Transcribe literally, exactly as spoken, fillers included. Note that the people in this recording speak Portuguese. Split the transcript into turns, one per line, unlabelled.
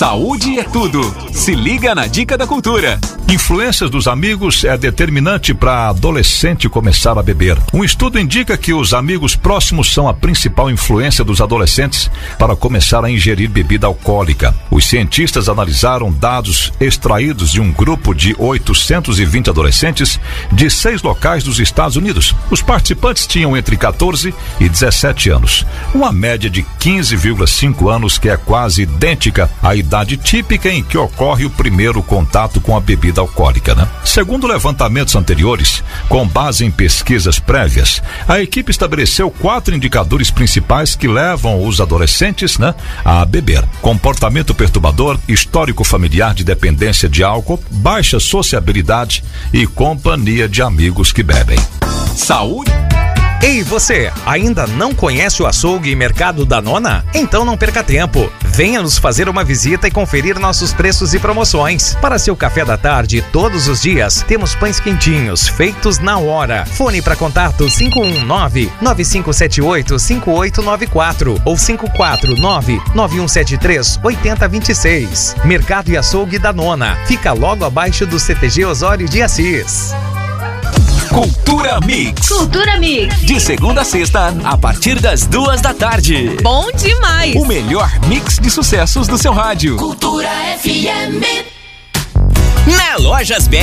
Saúde é tudo. Se liga na Dica da Cultura.
Influências dos amigos é determinante para adolescente começar a beber. Um estudo indica que os amigos próximos são a principal influência dos adolescentes para começar a ingerir bebida alcoólica. Os cientistas analisaram dados extraídos de um grupo de oitocentos e vinte adolescentes de seis locais dos Estados Unidos. Os participantes tinham entre catorze e dezessete anos, uma média de quinze vírgula cinco anos, que é quase idêntica à idade típica em que ocorre o primeiro contato com a bebida alcoólica, né? Segundo levantamentos anteriores, com base em pesquisas prévias, a equipe estabeleceu quatro indicadores principais que levam os adolescentes, né, a beber: comportamento perturbador, histórico familiar de dependência de álcool, baixa sociabilidade e companhia de amigos que bebem.
Saúde.
Ei, você, ainda não conhece o açougue e mercado da Nona? Então não perca tempo. Venha nos fazer uma visita e conferir nossos preços e promoções. Para seu café da tarde, todos os dias, temos pães quentinhos, feitos na hora. Fone para contato cinco um nove, nove cinco sete oito, cinco oito nove quatro ou cinco quatro nove, nove um sete três, oito zero dois seis. Mercado e Açougue da Nona. Fica logo abaixo do C T G Osório de Assis.
Cultura Mix.
Cultura Mix.
De segunda a sexta, a partir das duas da tarde.
Bom demais.
O melhor mix de sucessos do seu rádio.
Cultura F M.
Na Lojas Beck